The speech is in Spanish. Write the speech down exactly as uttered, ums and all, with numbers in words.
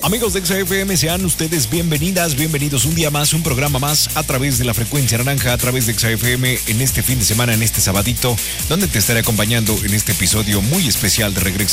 Amigos de X F M, sean ustedes bienvenidas, bienvenidos un día más, un programa más a través de la frecuencia naranja, a través de X F M en este fin de semana, en este sabadito, donde te estaré acompañando en este episodio muy especial de Regresa